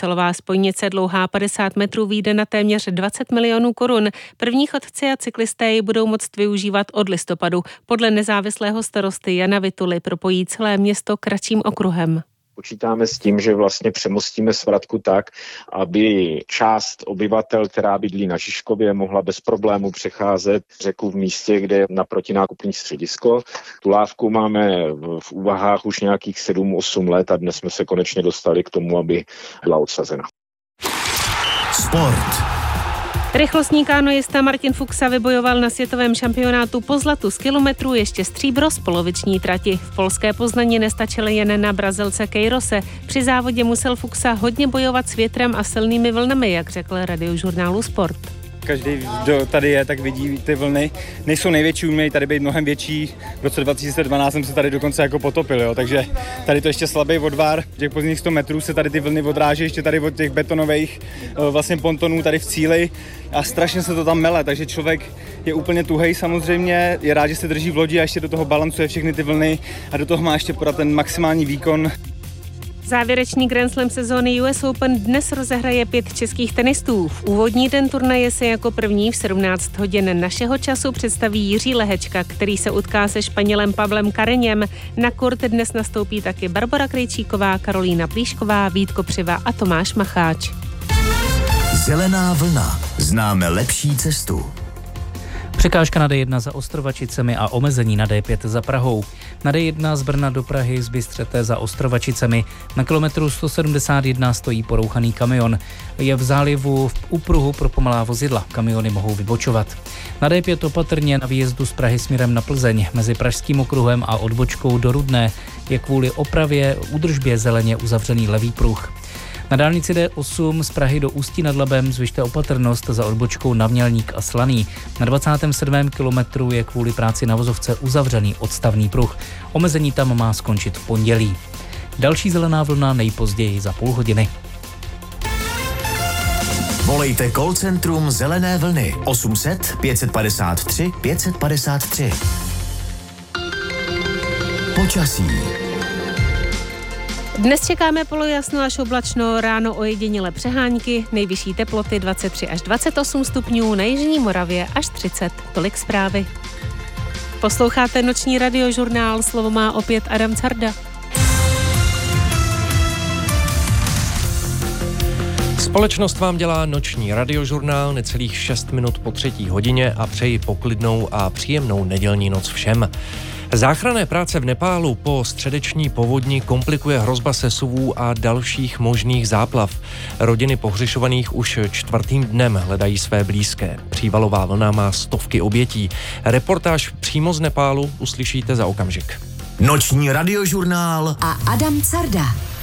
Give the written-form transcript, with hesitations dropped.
ocelová spojnice dlouhá 50 metrů vyjde na téměř 20 milionů korun. První chodci a cyklisté ji budou moct využívat od listopadu. Podle nezávislého starosty Jana Vituly propojí celé město kratším okruhem. Počítáme s tím, že vlastně přemostíme svratku tak, aby část obyvatel, která bydlí na Žižkově, mohla bez problému přecházet řeku v místě, kde je naproti nákupní středisko. Tu lávku máme v úvahách už nějakých 7-8 let a dnes jsme se konečně dostali k tomu, aby byla odsazena. Sport. Rychlostní kanoista Martin Fuxa vybojoval na světovém šampionátu po zlatu z kilometrů ještě stříbro z poloviční trati. V polské Poznani nestačil jen na Brazilce Queirose. Při závodě musel Fuxa hodně bojovat s větrem a silnými vlnami, jak řekl Radiožurnálu Sport. Každý, kdo tady je, tak vidí ty vlny. Nejsou největší, umějí tady být mnohem větší. V roce 2012 jsem se tady dokonce jako potopil, jo. Takže tady to ještě slabý odvar. Těch pozdních 100 metrů se tady ty vlny odráží ještě tady od těch betonových vlastně pontonů tady v cíli a strašně se to tam mele, takže člověk je úplně tuhej samozřejmě, je rád, že se drží v lodi a ještě do toho balancuje všechny ty vlny a do toho má ještě podat ten maximální výkon. Závěrečný Grand Slam sezóny US Open dnes rozehraje 5 českých tenistů. V úvodní den turnaje se jako první v 17 hodin našeho času představí Jiří Lehečka, který se utká se Španělem Pavlem Carreñem. Na kort dnes nastoupí taky Barbora Krejčíková, Karolína Plíšková, Vít Kopřiva a Tomáš Macháč. Zelená vlna. Známe lepší cestu. Překážka na D1 za Ostrovačicemi a omezení na D5 za Prahou. Na D1 z Brna do Prahy z Bystřete za Ostrovačicemi. Na kilometru 171 stojí porouchaný kamion. Je v zálivu u pruhu pro pomalá vozidla. Kamiony mohou vybočovat. Na D5 opatrně na výjezdu z Prahy směrem na Plzeň. Mezi Pražským okruhem a odbočkou do Rudné je kvůli opravě údržbě zeleně uzavřený levý pruh. Na dálnici D8 z Prahy do Ústí nad Labem zvyšte opatrnost za odbočkou na Mělník a Slaný. Na 27. kilometru je kvůli práci na vozovce uzavřený odstavný pruh. Omezení tam má skončit v pondělí. Další zelená vlna nejpozději za půl hodiny. Volejte call centrum Zelené vlny 800 553 553. Počasí. Dnes čekáme polojasno až oblačno, ráno ojedinělé přehánky, nejvyšší teploty 23 až 28 stupňů, na jižní Moravě až 30. Tolik zprávy. Posloucháte noční radiožurnál, slovo má opět Adam Carda. Společnost vám dělá noční radiožurnál necelých 6 minut po 3. hodině a přeji poklidnou a příjemnou nedělní noc všem. Záchranné práce v Nepálu po středeční povodni komplikuje hrozba sesuvů a dalších možných záplav. Rodiny pohřešovaných už 4. dnem hledají své blízké. Přívalová vlna má stovky obětí. Reportáž přímo z Nepálu uslyšíte za okamžik. Noční radiožurnál a Adam Carda.